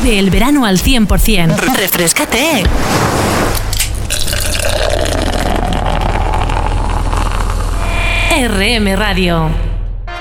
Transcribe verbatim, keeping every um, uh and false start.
Vive el verano al cien por ciento. Refréscate. R M Radio.